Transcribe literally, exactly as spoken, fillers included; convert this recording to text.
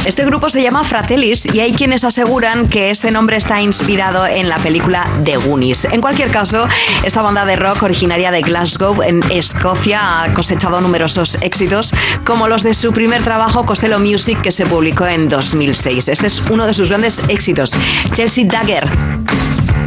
Este grupo se llama Fratellis y hay quienes aseguran que este nombre está inspirado en la película The Goonies. En cualquier caso, esta banda de rock originaria de Glasgow, en Escocia, ha cosechado numerosos éxitos, como los de su primer trabajo, Costello Music, que se publicó en dos mil seis. Este es uno de sus grandes éxitos, Chelsea Dagger.